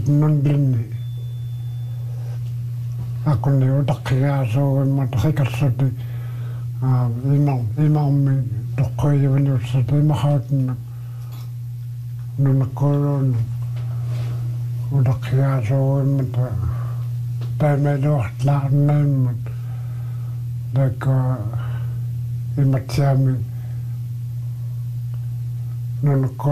nondini ako ni utakhiaso matakarsati imammi tokkoyivaniussati mahautna nunakolon utakhiaso mata päimedohtlaarnaimmat daika imatsiami nunakko